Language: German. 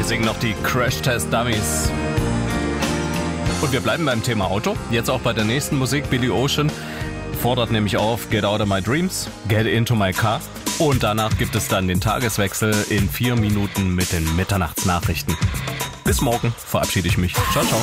singen noch die Crash Test Dummies. Und wir bleiben beim Thema Auto. Jetzt auch bei der nächsten Musik. Billy Ocean fordert nämlich auf Get Out of My Dreams, Get Into My Car. Und danach gibt es dann den Tageswechsel in 4 Minuten mit den Mitternachtsnachrichten. Bis morgen verabschiede ich mich. Ciao, ciao.